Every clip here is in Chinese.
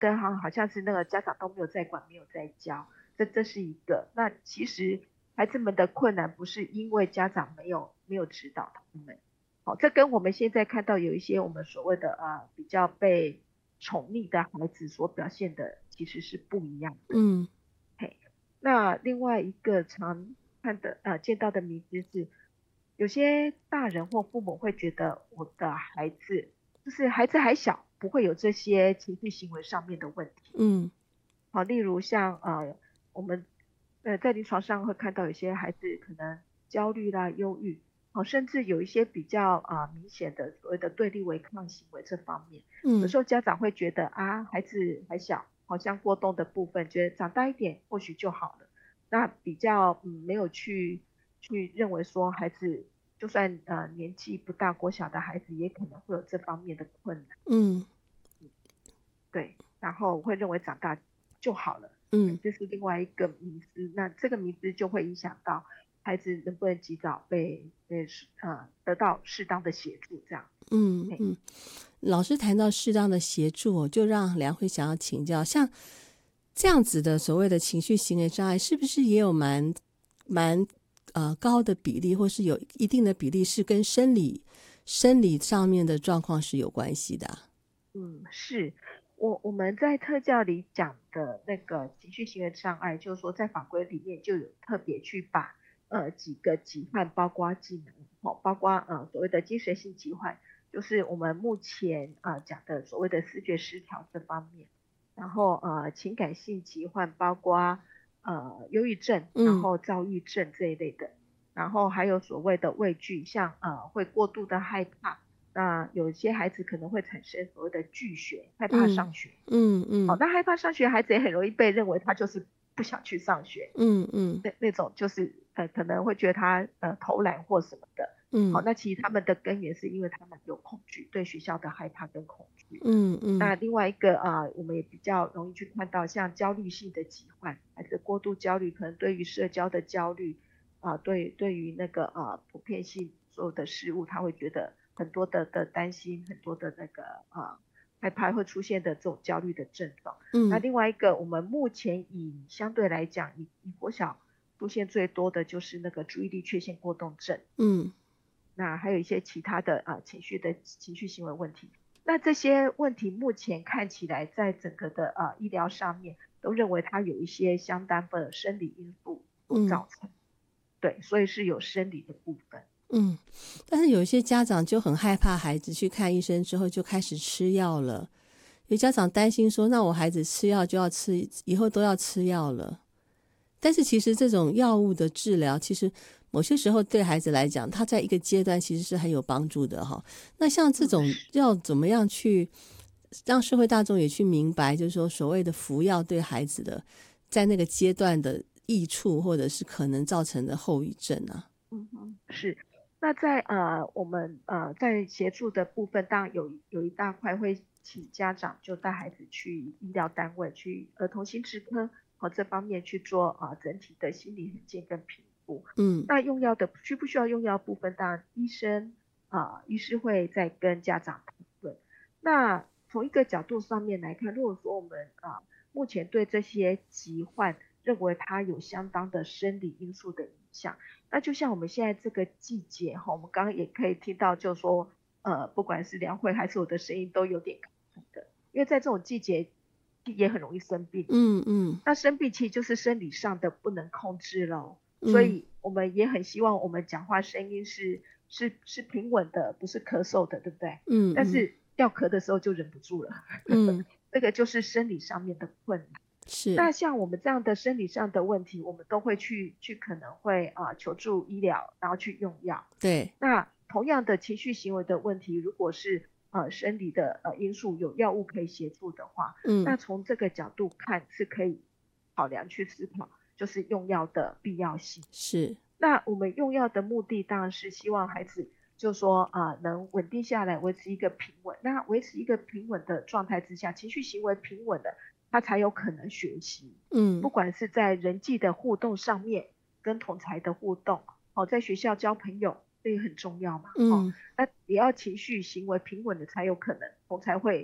得好像是那个家长都没有在管，没有在教，这是一个。那其实孩子们的困难不是因为家长没有指导他们，好，这跟我们现在看到有一些我们所谓的比较被宠溺的孩子所表现的其实是不一样的。 嗯嘿，那另外一个常见到的迷思是，有些大人或父母会觉得我的孩子就是孩子还小，不会有这些情绪行为上面的问题。 嗯好，例如像我们在临床上会看到有些孩子可能焦虑啦、忧郁，好，甚至有一些比较明显的所谓的对立违抗行为这方面，有嗯时候家长会觉得孩子还小，好像过动的部分，觉得长大一点或许就好了，那比较没有去认为说孩子就算年纪不大，国小的孩子也可能会有这方面的困难。 嗯对，然后会认为长大就好了，对， 嗯。 这是另外一个迷思。那这个迷思就会影响到孩子能不能及早得到适当的协助，这样。嘿， 嗯嗯，老师谈到适当的协助哦，就让良会想要请教，像这样子的所谓的情绪行为障碍，是不是也有蛮高的比例，或是有一定的比例是跟生理上面的状况是有关系的啊？ 嗯，是我们在特教里讲的那个情绪行为障碍，就是说在法规里面就有特别去把几个疾患，包括技能，包括所谓的精神性疾患，就是我们目前讲的所谓的思觉失调这方面，然后情感性疾患，包括忧郁症，然嗯后躁郁症这一类的，然后还有所谓的畏惧，像会过度的害怕。那有些孩子可能会产生所谓的拒学，害怕嗯上学。好， 嗯嗯那害怕上学，孩子也很容易被认为他就是不想去上学， 嗯嗯那种就是可能会觉得他偷懒或什么的。好， 嗯那其实他们的根源是因为他们有恐惧，对学校的害怕跟恐惧。 嗯嗯那另外一个我们也比较容易去看到像焦虑性的疾患，孩子过度焦虑，可能对于社交的焦虑对于那个普遍性所有的事物，他会觉得很多的担心，很多的那个害怕会出现的这种焦虑的症状。那嗯另外一个，我们目前相对来讲，以国小出现最多的就是那个注意力缺陷过动症， 嗯那还有一些其他的情绪行为问题。那这些问题目前看起来在整个的医疗上面都认为它有一些相当的生理因素所嗯造成，对，所以是有生理的部分。 嗯，但是有一些家长就很害怕孩子去看医生之后就开始吃药了，有家长担心说，那我孩子吃药就要吃，以后都要吃药了。但是其实这种药物的治疗，其实某些时候对孩子来讲，他在一个阶段其实是很有帮助的哈。那像这种是。 要怎么样去让社会大众也去明白，就是说所谓的服药对孩子的在那个阶段的益处，或者是可能造成的后遗症啊？ 嗯哼，是。那在我们在协助的部分，当然有一大块会请家长就带孩子去医疗单位，去儿童心智科和这方面去做整体的心理衡鉴跟评估。 嗯那用药的需不需要用药部分，当然医师会再跟家长讨论。那从一个角度上面来看，如果说我们目前对这些疾患认为它有相当的生理因素的影响。那就像我们现在这个季节哈，我们刚刚也可以听到，就说不管是梁慧还是我的声音都有点卡卡的，因为在这种季节也很容易生病。 嗯嗯那生病其实就是生理上的不能控制咯，所嗯以我们也很希望我们讲话声音是平稳的，不是咳嗽的，对不对？ 嗯嗯但是要咳的时候就忍不住了， 嗯， 这个就是生理上面的困难。 是， 那像我们这样的生理上的问题，我们都会去可能会求助医疗，然后去用药。 对， 那同样的情绪行为的问题，如果是生理的因素有药物可以协助的话， 嗯那从这个角度看是可以考量去思考，就是用药的必要性。 是， 那我们用药的目的当然是希望孩子就说能稳定下来，维持一个平稳。那维持一个平稳的状态之下，情绪行为平稳的，他才有可能学习。不嗯管是在人际的互动上面，跟同才的互动，在学校交朋友，这也很重要嘛。 嗯那也要情绪行为平稳的才有可能同才会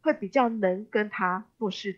会比较能跟他做适